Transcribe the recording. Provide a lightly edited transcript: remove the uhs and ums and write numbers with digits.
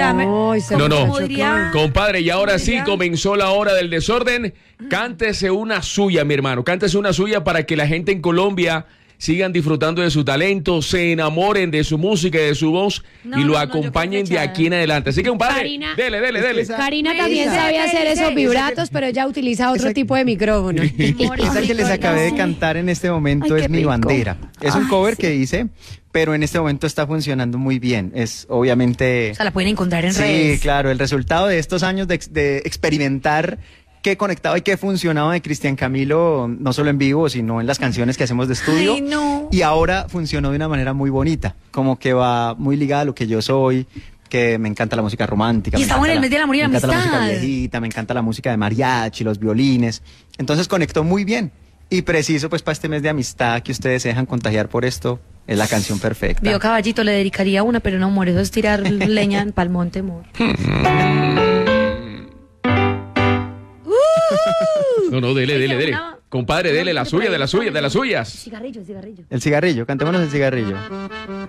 No. diría... Compadre, y ahora sí comenzó la hora del desorden. Cántese una suya, mi hermano. Cántese una suya para que la gente en Colombia sigan disfrutando de su talento, se enamoren de su música y de su voz y lo acompañen de aquí en adelante. Así que, compadre, Karina, dele. Karina también sabe hacer esos vibratos, pero ella utiliza otro tipo de micrófono. Esa que les acabé de cantar en este momento es Mi Bandera. Es un cover que hice, pero en este momento está funcionando muy bien. Es obviamente... O sea, la pueden encontrar en redes. Sí, claro, el resultado de estos años de experimentar qué conectaba y qué funcionaba de Cristian Camilo, no solo en vivo, sino en las canciones que hacemos de estudio. Ay, no. Y ahora funcionó de una manera muy bonita, como que va muy ligada a lo que yo soy, que me encanta la música romántica. Y estamos en el mes del amor y la amistad. Me encanta la música viejita, me encanta la música de mariachi, los violines. Entonces conectó muy bien. Y preciso, pues, para este mes de amistad que ustedes se dejan contagiar por esto, es la canción perfecta. Vio Caballito, le dedicaría una, pero no, amor, eso es tirar leña para el monte, amor. No, dele. Compadre, dele la suya, de las suyas. Cigarrillo. El cigarrillo, cantémonos el cigarrillo.